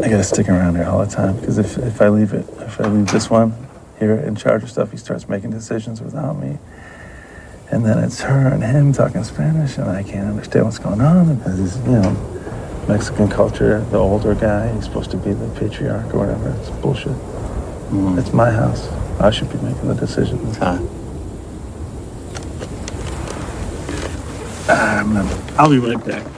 I gotta stick around here all the time because if I leave this one here in charge of stuff, he starts making decisions without me. And then it's her and him talking Spanish, and I can't understand what's going on because he's, Mexican culture, the older guy, he's supposed to be the patriarch or whatever. It's bullshit. It's my house. I should be making the decisions. I'll be right back.